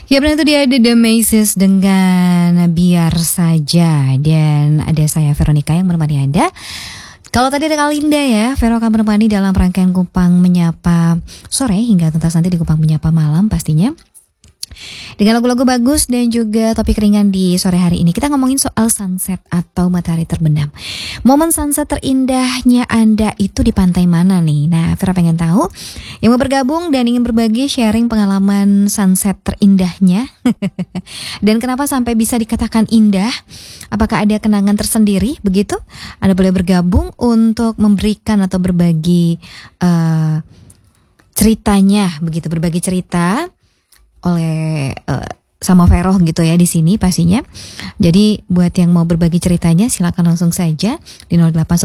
Ya benar itu dia The Mazes dengan Biar Saja. Dan ada saya Veronica yang menemani Anda. Kalau tadi ada Kalinda ya, Vero akan menemani dalam rangkaian Kupang Menyapa sore hingga tuntas nanti di Kupang Menyapa malam pastinya. Dengan lagu-lagu bagus dan juga topik ringan di sore hari ini. Kita ngomongin soal sunset atau matahari terbenam. Momen sunset terindahnya Anda itu di pantai mana nih? Nah, Vera pengen tahu. Yang mau bergabung dan ingin berbagi sharing pengalaman sunset terindahnya. Dan kenapa sampai bisa dikatakan indah? Apakah ada kenangan tersendiri begitu? Anda boleh bergabung untuk memberikan atau berbagi ceritanya begitu, berbagi cerita oleh sama Vero gitu ya di sini pastinya. Jadi buat yang mau berbagi ceritanya silakan langsung saja di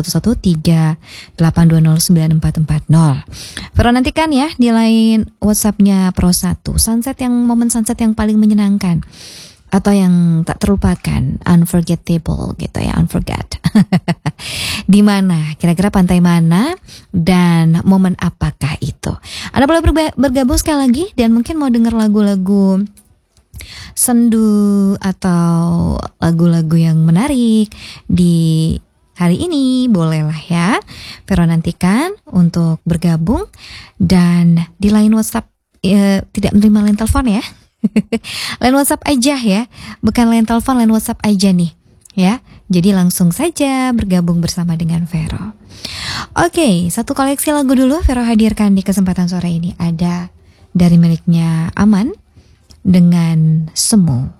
081138209440. Vero nantikan ya di line WhatsApp-nya Pro 1. Momen sunset yang paling menyenangkan atau yang tak terlupakan, unforgettable gitu ya, unforget. Di mana? Kira-kira pantai mana dan momen apakah itu? Anda boleh bergabung sekali lagi dan mungkin mau dengar lagu-lagu sendu atau lagu-lagu yang menarik di hari ini, bolehlah ya. Vero nantikan untuk bergabung dan di line WhatsApp tidak menerima line telepon ya. Line WhatsApp aja ya, bukan line telepon, line WhatsApp aja nih ya. Jadi langsung saja bergabung bersama dengan Vero. Oke, satu koleksi lagu dulu Vero hadirkan di kesempatan sore ini. Ada dari miliknya Aman dengan Semu.